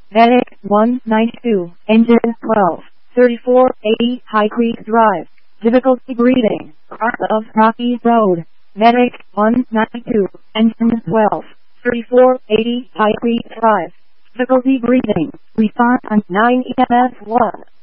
Medic 192, Engine 12, 3480 High Creek Drive. Difficulty breathing, cross of Rocky Road. Medic 192, Engine 12, 3480 High Creek Drive. Difficulty breathing, response on 9 EMS 1.